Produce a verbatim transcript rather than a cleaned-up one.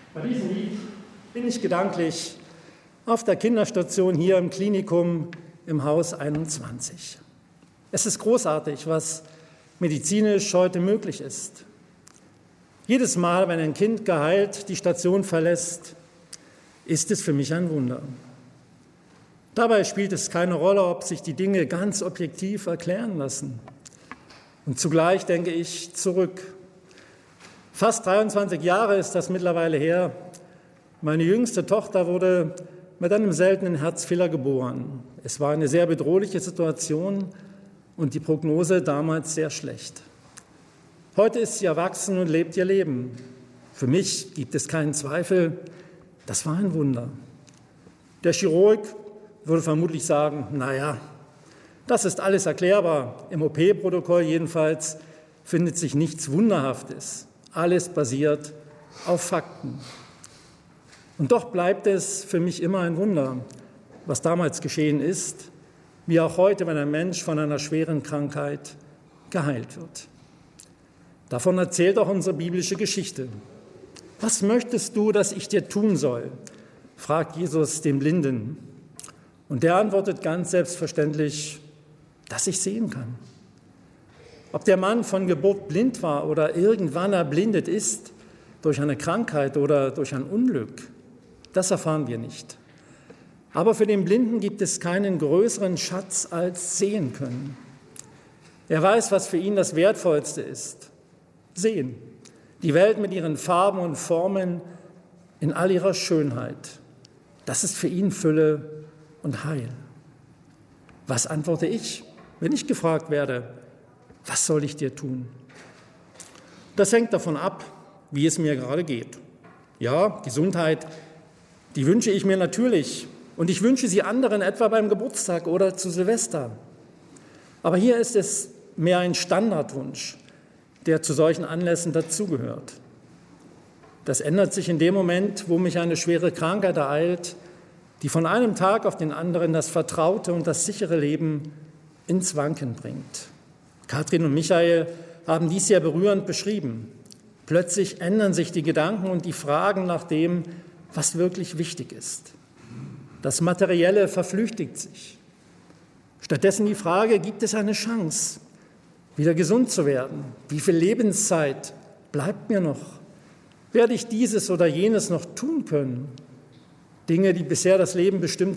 Bei diesem Lied bin ich gedanklich auf der Kinderstation hier im Klinikum im Haus einundzwanzig. Es ist großartig, was medizinisch heute möglich ist. Jedes Mal, wenn ein Kind geheilt die Station verlässt, ist es für mich ein Wunder. Dabei spielt es keine Rolle, ob sich die Dinge ganz objektiv erklären lassen. Und zugleich denke ich zurück. Fast dreiundzwanzig Jahre ist das mittlerweile her. Meine jüngste Tochter wurde mit einem seltenen Herzfehler geboren. Es war eine sehr bedrohliche Situation und die Prognose damals sehr schlecht. Heute ist sie erwachsen und lebt ihr Leben. Für mich gibt es keinen Zweifel, das war ein Wunder. Der Chirurg würde vermutlich sagen, naja, das ist alles erklärbar. Im O P-Protokoll jedenfalls findet sich nichts Wunderhaftes. Alles basiert auf Fakten. Und doch bleibt es für mich immer ein Wunder, was damals geschehen ist, wie auch heute, wenn ein Mensch von einer schweren Krankheit geheilt wird. Davon erzählt auch unsere biblische Geschichte. Was möchtest du, dass ich dir tun soll? Fragt Jesus den Blinden. Und der antwortet ganz selbstverständlich, dass ich sehen kann. Ob der Mann von Geburt blind war oder irgendwann erblindet ist, durch eine Krankheit oder durch ein Unglück, das erfahren wir nicht. Aber für den Blinden gibt es keinen größeren Schatz als sehen können. Er weiß, was für ihn das Wertvollste ist. Sehen. Die Welt mit ihren Farben und Formen in all ihrer Schönheit. Das ist für ihn Fülle und Heil. Was antworte ich, wenn ich gefragt werde, was soll ich dir tun? Das hängt davon ab, wie es mir gerade geht. Ja, Gesundheit, die wünsche ich mir natürlich und ich wünsche sie anderen etwa beim Geburtstag oder zu Silvester. Aber hier ist es mehr ein Standardwunsch, der zu solchen Anlässen dazugehört. Das ändert sich in dem Moment, wo mich eine schwere Krankheit ereilt, die von einem Tag auf den anderen das vertraute und das sichere Leben ins Wanken bringt. Katrin und Michael haben dies sehr berührend beschrieben. Plötzlich ändern sich die Gedanken und die Fragen nach dem, was wirklich wichtig ist. Das Materielle verflüchtigt sich. Stattdessen die Frage, gibt es eine Chance, wieder gesund zu werden? Wie viel Lebenszeit bleibt mir noch? Werde ich dieses oder jenes noch tun können? Dinge, die bisher das Leben bestimmt